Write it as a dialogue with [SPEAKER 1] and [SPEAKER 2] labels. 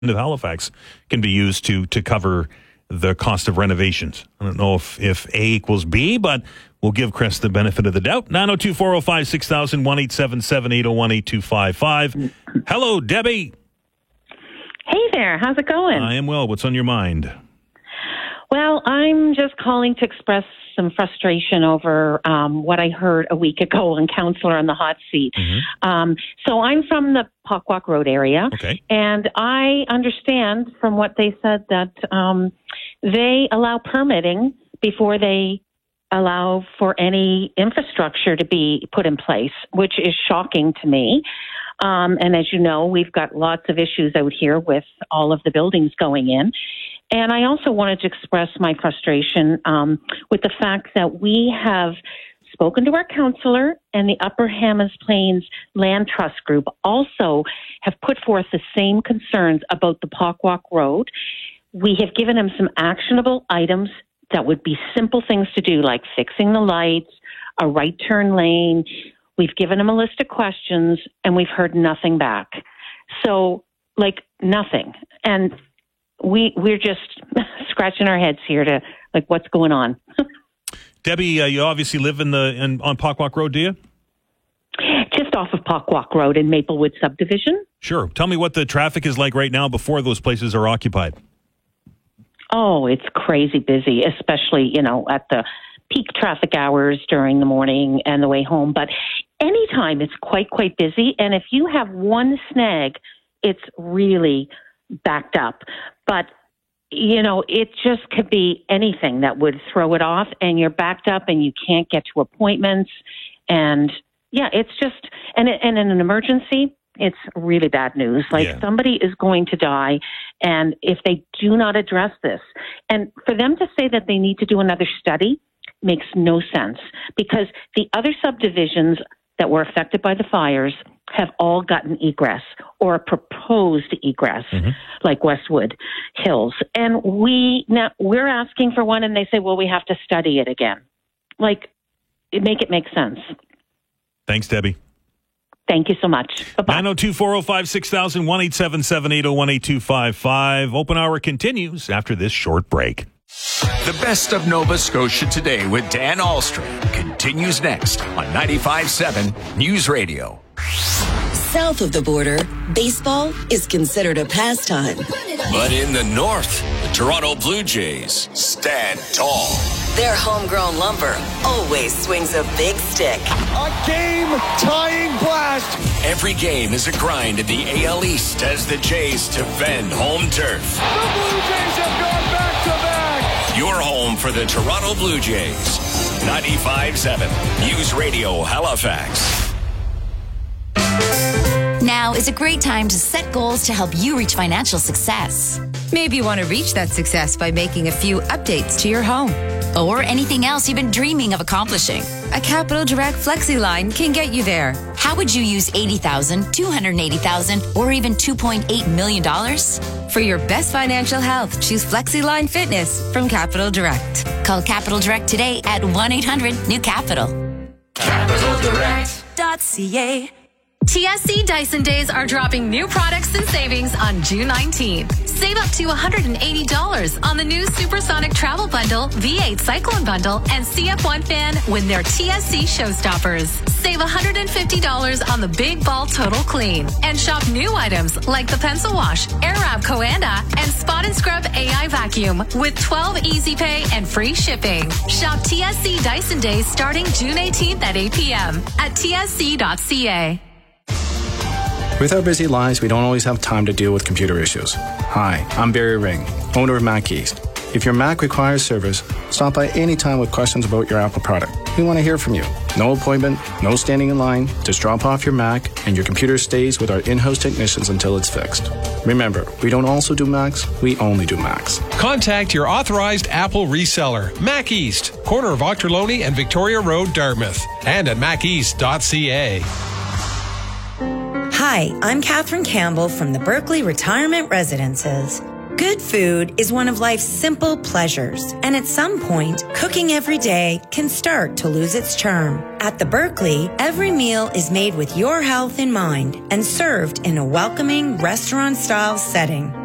[SPEAKER 1] of Halifax can be used to cover the cost of renovations. I don't know if A equals B, but we'll give Chris the benefit of the doubt. 902-405-6000, 1-877-801-8255. Hello, Debbie.
[SPEAKER 2] Hey there. How's it going?
[SPEAKER 1] I am well. What's on your mind?
[SPEAKER 2] Well, I'm just calling to express some frustration over what I heard a week ago on Counselor on the Hot Seat. Mm-hmm. So I'm from the Pockwalk Road area,
[SPEAKER 1] okay,
[SPEAKER 2] and I understand from what they said that they allow permitting before they allow for any infrastructure to be put in place, which is shocking to me. And as you know, we've got lots of issues out here with all of the buildings going in. And I also wanted to express my frustration with the fact that we have spoken to our counselor, and the Upper Hammonds Plains Land Trust Group also have put forth the same concerns about the Pockwalk Road. We have given them some actionable items that would be simple things to do, like fixing the lights, a right turn lane. We've given them a list of questions, and we've heard nothing back. So, nothing. And we're just scratching our heads here to, what's going on?
[SPEAKER 1] Debbie, you obviously live on Pockwalk Road, do you?
[SPEAKER 2] Just off of Pockwalk Road in Maplewood Subdivision.
[SPEAKER 1] Sure. Tell me what the traffic is like right now before those places are occupied.
[SPEAKER 2] Oh, it's crazy busy, especially, at the peak traffic hours during the morning and the way home. But anytime it's quite busy. And if you have one snag, it's really backed up. But, it just could be anything that would throw it off, and you're backed up and you can't get to appointments. And yeah, it's just, and in an emergency, it's really bad news. Somebody is going to die, and if they do not address this, and for them to say that they need to do another study makes no sense, because the other subdivisions that were affected by the fires have all gotten egress or a proposed egress, like Westwood Hills. And we're asking for one, and they say, well, we have to study it again. Make it make sense.
[SPEAKER 1] Thanks, Debbie.
[SPEAKER 2] Thank you so much. Bye-bye.
[SPEAKER 1] 902-405-6000, 1-877-801-8255. Open hour continues after this short break.
[SPEAKER 3] The best of Nova Scotia Today with Dan Ahlstrom continues next on 95.7 News Radio.
[SPEAKER 4] South of the border, baseball is considered a pastime.
[SPEAKER 3] But in the north, the Toronto Blue Jays stand tall.
[SPEAKER 4] Their homegrown lumber always swings a big stick.
[SPEAKER 5] A game-tying blast.
[SPEAKER 3] Every game is a grind in the AL East as the Jays defend home turf.
[SPEAKER 5] The Blue Jays have gone back-to-back.
[SPEAKER 3] Your home for the Toronto Blue Jays. 95.7 News Radio Halifax.
[SPEAKER 6] Now is a great time to set goals to help you reach financial success.
[SPEAKER 7] Maybe you want to reach that success by making a few updates to your home.
[SPEAKER 6] Or anything else you've been dreaming of accomplishing.
[SPEAKER 7] A Capital Direct Flexi line can get you there.
[SPEAKER 6] How would you use $80,000, $280,000, or even $2.8 million?
[SPEAKER 7] For your best financial health, choose Flexi Line Fitness from Capital Direct.
[SPEAKER 6] Call Capital Direct today at 1-800-NEW-CAPITAL.
[SPEAKER 7] CapitalDirect.ca.
[SPEAKER 8] TSC Dyson Days are dropping new products and savings on June 19th. Save up to $180 on the new Supersonic Travel Bundle, V8 Cyclone Bundle, and CF1 fan when they're TSC Showstoppers. Save $150 on the Big Ball Total Clean. And shop new items like the Pencil Wash, Airwrap Coanda, and Spot and Scrub AI Vacuum with 12 Easy Pay and free shipping. Shop TSC Dyson Days starting June 18th at 8 p.m. at tsc.ca.
[SPEAKER 9] With our busy lives, we don't always have time to deal with computer issues. Hi, I'm Barry Ring, owner of Mac East. If your Mac requires service, stop by anytime with questions about your Apple product. We want to hear from you. No appointment, no standing in line. Just drop off your Mac and your computer stays with our in-house technicians until it's fixed. Remember, we don't also do Macs, we only do Macs.
[SPEAKER 10] Contact your authorized Apple reseller, Mac East, corner of Ochterlony and Victoria Road, Dartmouth, and at maceast.ca.
[SPEAKER 11] Hi, I'm Catherine Campbell from the Berkeley Retirement Residences. Good food is one of life's simple pleasures, and at some point, cooking every day can start to lose its charm. At the Berkeley, every meal is made with your health in mind and served in a welcoming restaurant-style setting.